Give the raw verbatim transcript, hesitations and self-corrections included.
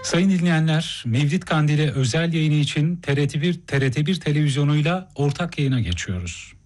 Sayın dinleyenler, Mevlid Kandili özel yayını için T R T bir T R T bir televizyonuyla ortak yayına geçiyoruz.